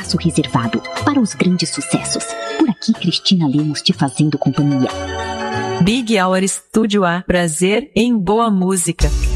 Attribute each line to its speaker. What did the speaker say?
Speaker 1: espaço reservado para os grandes sucessos. Por aqui, Cristina Lemos te fazendo companhia.
Speaker 2: Big Hour Estúdio A. Prazer em boa música.